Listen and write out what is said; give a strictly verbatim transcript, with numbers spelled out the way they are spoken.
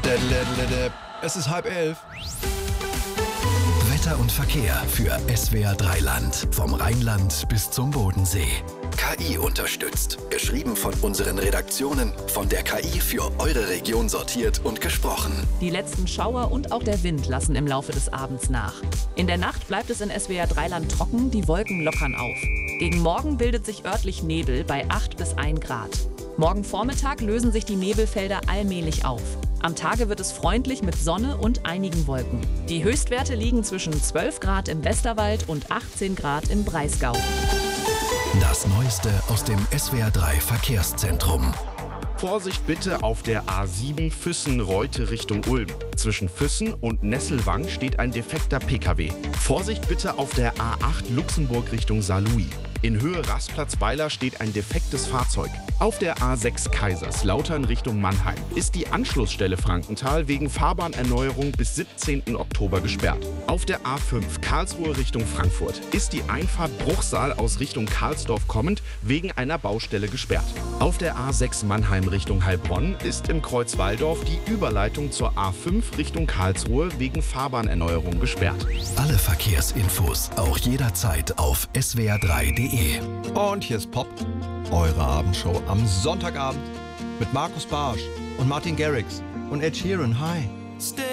Es ist halb elf. Wetter und Verkehr für S W R drei Land. Vom Rheinland bis zum Bodensee. K I unterstützt. Geschrieben von unseren Redaktionen. Von der K I für eure Region sortiert und gesprochen. Die letzten Schauer und auch der Wind lassen im Laufe des Abends nach. In der Nacht bleibt es in S W R drei Land trocken, die Wolken lockern auf. Gegen Morgen bildet sich örtlich Nebel bei acht bis ein Grad. Morgen Vormittag lösen sich die Nebelfelder allmählich auf. Am Tage wird es freundlich mit Sonne und einigen Wolken. Die Höchstwerte liegen zwischen zwölf Grad im Westerwald und achtzehn Grad im Breisgau. Das Neueste aus dem S W R drei Verkehrszentrum. Vorsicht bitte auf der A sieben Füssen-Reute Richtung Ulm. Zwischen Füssen und Nesselwang steht ein defekter P K W. Vorsicht bitte auf der A acht Luxemburg Richtung Saarlouis. In Höhe Rastplatz-Weiler steht ein defektes Fahrzeug. Auf der A sechs Kaiserslautern Richtung Mannheim ist die Anschlussstelle Frankenthal wegen Fahrbahnerneuerung bis siebzehnten Oktober gesperrt. Auf der A fünf Karlsruhe Richtung Frankfurt ist die Einfahrt Bruchsal aus Richtung Karlsdorf kommend wegen einer Baustelle gesperrt. Auf der A sechs Mannheim Richtung Heilbronn ist im Kreuz Walldorf die Überleitung zur A fünf Richtung Karlsruhe wegen Fahrbahnerneuerung gesperrt. Alle Verkehrsinfos auch jederzeit auf S W R drei Punkt de. Und hier ist Pop, eure Abendshow am Sonntagabend mit Markus Barsch und Martin Garrix und Ed Sheeran. Hi.